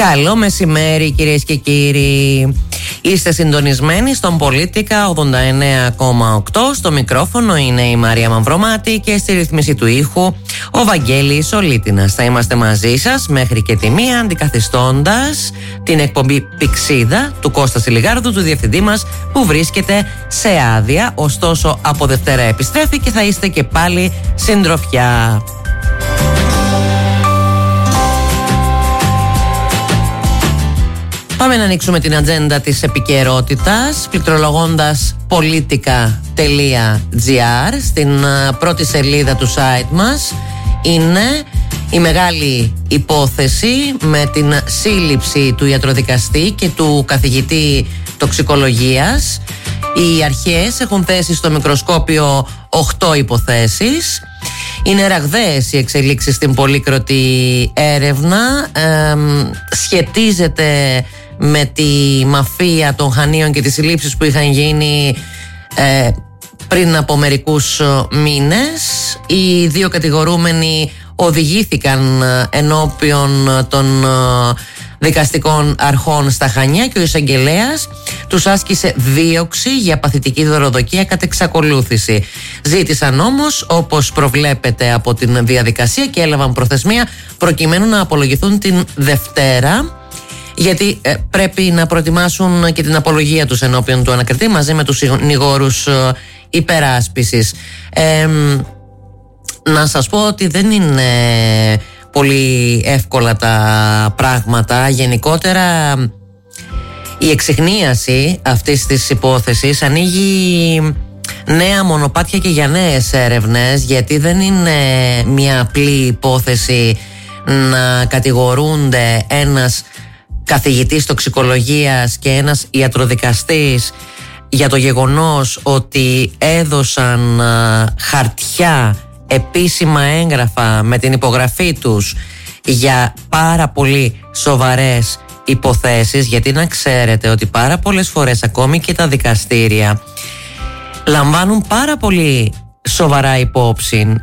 Καλό μεσημέρι κυρίες και κύριοι. Είστε συντονισμένοι στον Πολίτικα 89,8. Στο μικρόφωνο είναι η Μαρία Μαυρομάτη και στη ρύθμιση του ήχου ο Βαγγέλης Ολίτινας. Θα είμαστε μαζί σας μέχρι και τη 1, αντικαθιστώντας την εκπομπή Πηξίδα του Κώστα Σιλιγάρδου, του διευθυντή μας, που βρίσκεται σε άδεια. Ωστόσο από Δευτέρα επιστρέφει και θα είστε και πάλι συντροφιά. Πάμε να ανοίξουμε την ατζέντα της επικαιρότητας πληκτρολογώντας politica.gr. Στην πρώτη σελίδα του site μας είναι η μεγάλη υπόθεση με την σύλληψη του ιατροδικαστή και του καθηγητή τοξικολογίας. Οι αρχές έχουν θέσει στο μικροσκόπιο 8 υποθέσεις. Είναι ραγδαίες οι εξελίξεις στην πολύκροτη έρευνα. Σχετίζεται με τη μαφία των Χανίων και τις συλλήψεις που είχαν γίνει πριν από μερικούς μήνες. Οι δύο κατηγορούμενοι οδηγήθηκαν ενώπιον των δικαστικών αρχών στα Χανιά και ο εισαγγελέας τους άσκησε δίωξη για παθητική δωροδοκία κατ' εξακολούθηση. Ζήτησαν όμως, όπως προβλέπεται από την διαδικασία, και έλαβαν προθεσμία προκειμένου να απολογηθούν την Δευτέρα, γιατί πρέπει να προετοιμάσουν και την απολογία τους ενώπιον του ανακριτή μαζί με τους συνηγόρους υπεράσπισης. Να σας πω ότι δεν είναι πολύ εύκολα τα πράγματα. Γενικότερα η εξιχνίαση αυτής της υπόθεσης ανοίγει νέα μονοπάτια και για νέες έρευνες, γιατί δεν είναι μια απλή υπόθεση να κατηγορούνται ένας καθηγητής τοξικολογίας και ένας ιατροδικαστής για το γεγονός ότι έδωσαν χαρτιά, επίσημα έγγραφα με την υπογραφή τους για πάρα πολύ σοβαρές υποθέσεις. Γιατί να ξέρετε ότι πάρα πολλές φορές ακόμη και τα δικαστήρια λαμβάνουν πάρα πολύ σοβαρά υπόψη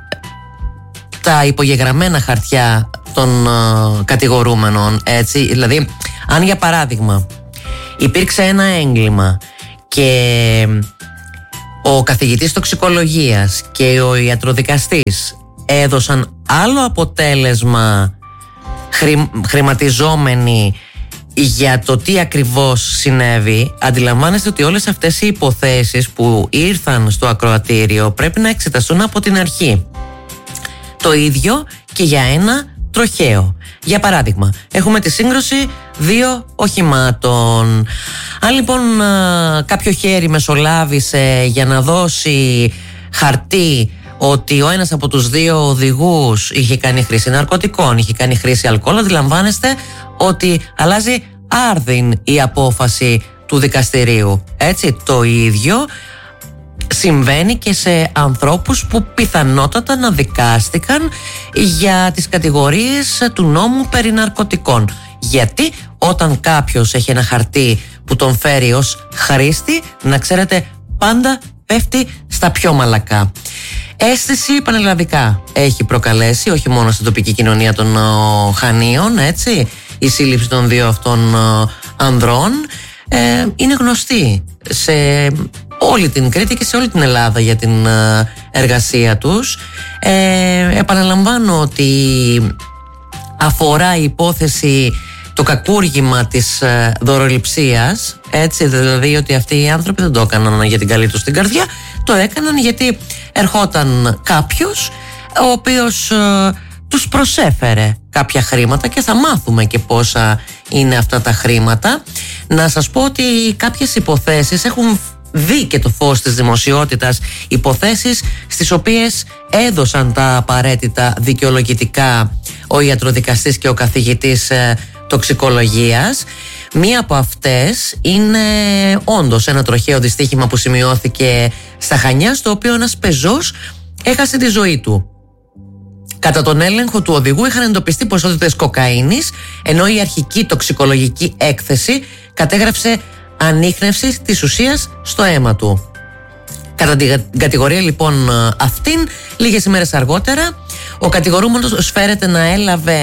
τα υπογεγραμμένα χαρτιά των κατηγορούμενων, έτσι. Δηλαδή, αν για παράδειγμα υπήρξε ένα έγκλημα και ο καθηγητής τοξικολογίας και ο ιατροδικαστής έδωσαν άλλο αποτέλεσμα χρηματιζόμενοι για το τι ακριβώς συνέβη, αντιλαμβάνεστε ότι όλες αυτές οι υποθέσεις που ήρθαν στο ακροατήριο πρέπει να εξεταστούν από την αρχή. Το ίδιο και για ένα τροχαίο. Για παράδειγμα, έχουμε τη σύγκρουση δύο οχημάτων. Αν λοιπόν κάποιο χέρι μεσολάβησε για να δώσει χαρτί ότι ο ένας από τους δύο οδηγούς είχε κάνει χρήση ναρκωτικών, είχε κάνει χρήση αλκοόλ, αντιλαμβάνεστε ότι αλλάζει άρδιν η απόφαση του δικαστηρίου. Έτσι, το ίδιο συμβαίνει και σε ανθρώπους που πιθανότατα να δικάστηκαν για τις κατηγορίες του νόμου περί ναρκωτικών. Γιατί όταν κάποιος έχει ένα χαρτί που τον φέρει ως χρήστη, να ξέρετε, πάντα πέφτει στα πιο μαλακά. Αίσθηση πανελλαδικά έχει προκαλέσει, όχι μόνο στην τοπική κοινωνία των Χανίων, έτσι, η σύλληψη των δύο αυτών ανδρών είναι γνωστή σε όλη την Κρήτη και σε όλη την Ελλάδα για την εργασία τους. Επαναλαμβάνω ότι αφορά η υπόθεση το κακούργημα της δωροληψίας, έτσι, δηλαδή ότι αυτοί οι άνθρωποι δεν το έκαναν για την καλή τους την καρδιά, το έκαναν γιατί ερχόταν κάποιος ο οποίος τους προσέφερε κάποια χρήματα και θα μάθουμε και πόσα είναι αυτά τα χρήματα. Να σας πω ότι κάποιες υποθέσεις έχουν δει και το φως της δημοσιότητας, υποθέσεις στις οποίες έδωσαν τα απαραίτητα δικαιολογητικά ο ιατροδικαστής και ο καθηγητής τοξικολογίας. Μία από αυτές είναι όντως ένα τροχαίο δυστύχημα που σημειώθηκε στα Χανιά, στο οποίο ένας πεζός έχασε τη ζωή του. Κατά τον έλεγχο του οδηγού είχαν εντοπιστεί ποσότητες κοκαίνης, ενώ η αρχική τοξικολογική έκθεση κατέγραψε ανίχνευση της ουσίας στο αίμα του. Κατά την κατηγορία λοιπόν αυτήν, λίγες ημέρες αργότερα, ο κατηγορούμενος φέρεται να έλαβε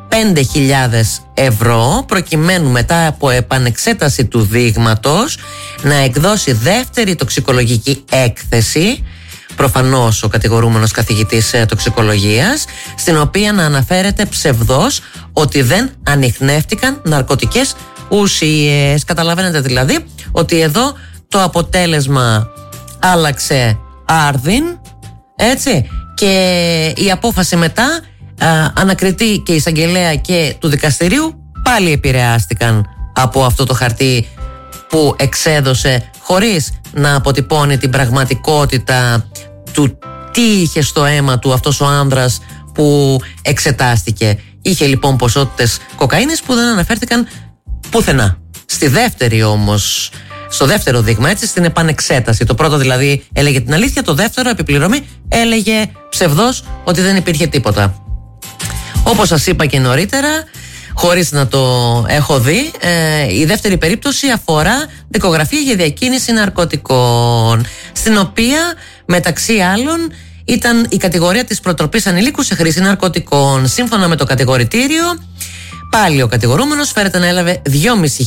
5.000 ευρώ προκειμένου μετά από επανεξέταση του δείγματος να εκδώσει δεύτερη τοξικολογική έκθεση, προφανώς ο κατηγορούμενος καθηγητής τοξικολογίας, στην οποία να αναφέρεται ψευδώς ότι δεν ανιχνεύτηκαν ναρκωτικές ουσίες. Καταλαβαίνετε δηλαδή ότι εδώ το αποτέλεσμα άλλαξε άρδιν, έτσι, και η απόφαση μετά, ανακριτή και εισαγγελέα και του δικαστηρίου, πάλι επηρεάστηκαν από αυτό το χαρτί που εξέδωσε χωρίς να αποτυπώνει την πραγματικότητα του τι είχε στο αίμα του αυτός ο άνδρας που εξετάστηκε. Είχε λοιπόν ποσότητες κοκαίνης που δεν αναφέρθηκαν πουθενά. Στη δεύτερη όμως, στο δεύτερο δείγμα, έτσι, στην επανεξέταση. Το πρώτο δηλαδή έλεγε την αλήθεια, το δεύτερο, επιπληρωμή, έλεγε ψευδώς ότι δεν υπήρχε τίποτα. Όπως σας είπα και νωρίτερα, χωρίς να το έχω δει, η δεύτερη περίπτωση αφορά δικογραφία για διακίνηση ναρκωτικών, στην οποία μεταξύ άλλων ήταν η κατηγορία της προτροπής ανηλίκου σε χρήση ναρκωτικών. Σύμφωνα με το κατηγορητήριο, πάλι ο κατηγορούμενος φέρεται να έλαβε 2.500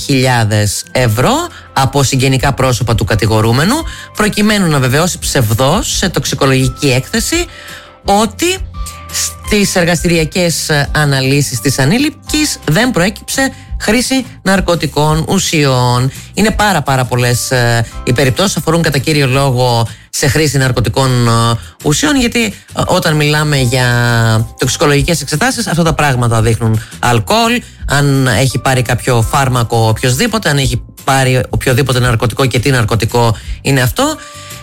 ευρώ από συγγενικά πρόσωπα του κατηγορούμενου, προκειμένου να βεβαιώσει ψευδώς σε τοξικολογική έκθεση ότι στις εργαστηριακές αναλύσεις της ανήλικης δεν προέκυψε χρήση ναρκωτικών ουσιών. Είναι πάρα πολλές οι περιπτώσεις, αφορούν κατά κύριο λόγο σε χρήση ναρκωτικών ουσιών, γιατί όταν μιλάμε για τοξικολογικές εξετάσεις, αυτά τα πράγματα δείχνουν αλκοόλ, αν έχει πάρει κάποιο φάρμακο οποιοσδήποτε, αν έχει πάρει οποιοδήποτε ναρκωτικό και τι ναρκωτικό είναι αυτό.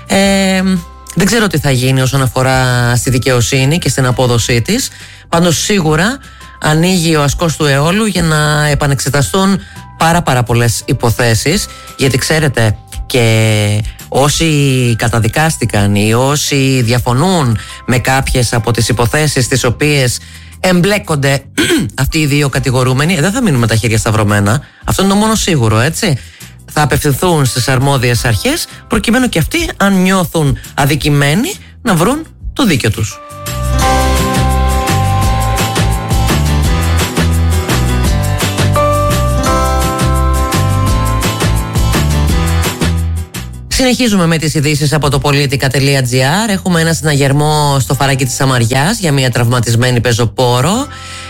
Δεν ξέρω τι θα γίνει όσον αφορά στη δικαιοσύνη και στην απόδοσή της. Πάντως σίγουρα ανοίγει ο ασκός του αιώλου για να επανεξεταστούν πάρα πολλές υποθέσεις, γιατί ξέρετε, και όσοι καταδικάστηκαν ή όσοι διαφωνούν με κάποιες από τις υποθέσεις τις οποίες εμπλέκονται αυτοί οι δύο κατηγορούμενοι, δεν θα μείνουν με τα χέρια σταυρωμένα. Αυτό είναι το μόνο σίγουρο, έτσι. Θα απευθυνθούν στις αρμόδιες αρχές προκειμένου και αυτοί, αν νιώθουν αδικημένοι, να βρουν το δίκιο τους. Συνεχίζουμε με τις ειδήσεις από το politica.gr. Έχουμε ένα συναγερμό στο Φαράκι της Σαμαριάς για μια τραυματισμένη πεζοπόρο.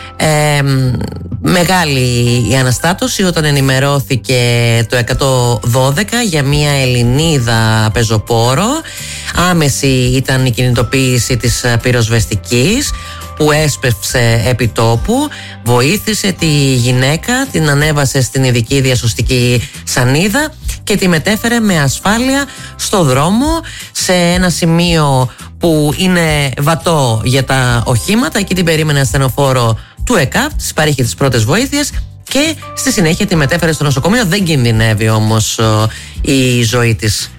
Μεγάλη η αναστάτωση όταν ενημερώθηκε το 112 για μια Ελληνίδα πεζοπόρο. Άμεση ήταν η κινητοποίηση της πυροσβεστικής που έσπευσε επί τόπου, βοήθησε τη γυναίκα, την ανέβασε στην ειδική διασωστική σανίδα και τη μετέφερε με ασφάλεια στο δρόμο, σε ένα σημείο που είναι βατό για τα οχήματα. Εκεί την περίμενε ασθενοφόρο του ΕΚΑΒ, της παρήχε τις πρώτες βοήθειες και στη συνέχεια τη μετέφερε στο νοσοκομείο. Δεν κινδυνεύει όμως η ζωή της.